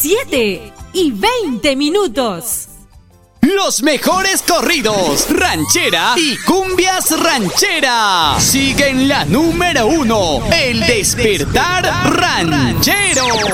7:20. Los mejores corridos, ranchera y cumbias ranchera. Siguen la número 1, El Despertar Ranchero.